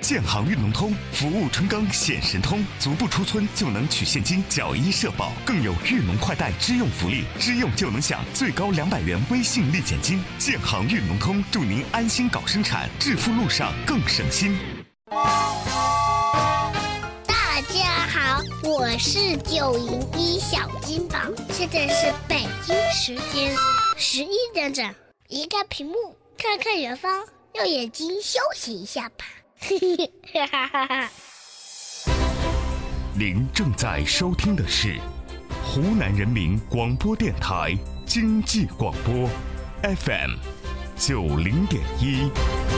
建行运农通，服务春耕显神通，足不出村就能取现金缴医社保，更有运农快贷支用福利，支用就能享最高200元微信立减金。建行运农通，祝您安心搞生产，致富路上更省心。 大家好，我是901小金宝，现在是北京时间11点整，移开屏幕，看看远方，用眼睛休息一下吧。 您正在收听的是湖南人民广播电台经济广播 FM 90.1。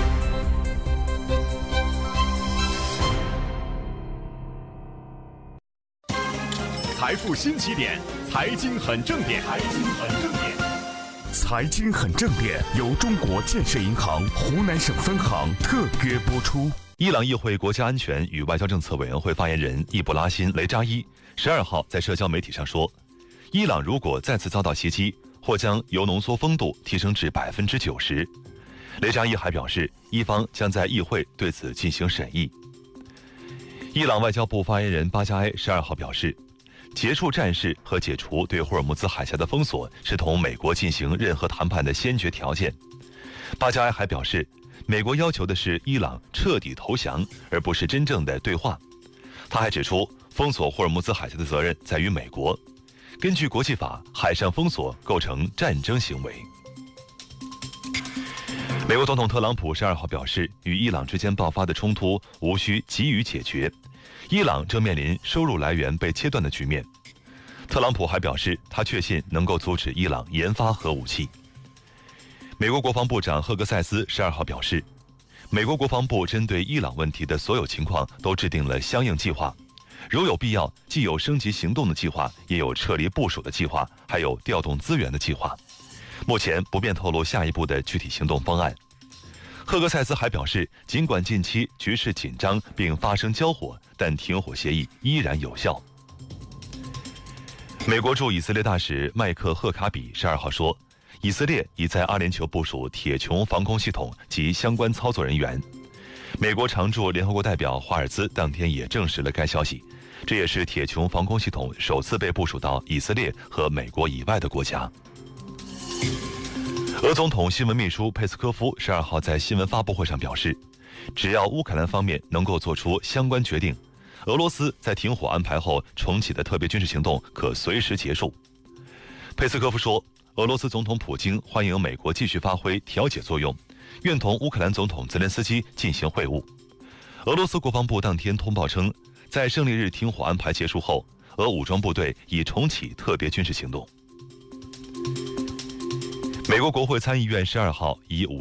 财富新起点，财经很正点，财经很正点。 财经很正点由中国建设银行湖南省分行特约播出。 伊朗议会国家安全与外交政策委员会发言人易卜拉欣·雷扎伊12号在社交媒体上说，伊朗如果再次遭到袭击，或将铀浓缩丰度提升至90%。雷扎伊还表示，伊方将在议会对此进行审议。伊朗外交部发言人巴加埃12号表示，结束战事和解除对霍尔木兹海峡的封锁是同美国进行任何谈判的先决条件。巴加埃还表示，美国要求的是伊朗彻底投降，而不是真正的对话。他还指出，封锁霍尔木兹海峡的责任在于美国。根据国际法，海上封锁构成战争行为。美国总统特朗普12号表示，与伊朗之间爆发的冲突无需急于解决。伊朗正面临收入来源被切断的局面。特朗普还表示，他确信能够阻止伊朗研发核武器。美国国防部长赫格塞斯12号表示，美国国防部针对伊朗问题的所有情况都制定了相应计划，如有必要，既有升级行动的计划，也有撤离部署的计划，还有调动资源的计划。目前不便透露下一步的具体行动方案。赫格塞斯还表示，尽管近期局势紧张并发生交火，但停火协议依然有效。美国驻以色列大使麦克赫卡比12号说，以色列已在阿联酋部署铁穹防空系统及相关操作人员。美国常驻联合国代表华尔兹当天也证实了该消息，这也是铁穹防空系统首次被部署到以色列和美国以外的国家。俄总统新闻秘书佩斯科夫12号在新闻发布会上表示，只要乌克兰方面能够做出相关决定，俄罗斯在停火安排后重启的特别军事行动可随时结束。佩斯科夫说，俄罗斯总统普京欢迎美国继续发挥调解作用，愿同乌克兰总统泽连斯基进行会晤。俄罗斯国防部当天通报称，在胜利日停火安排结束后，俄武装部队已重启特别军事行动。美国国会参议院12号以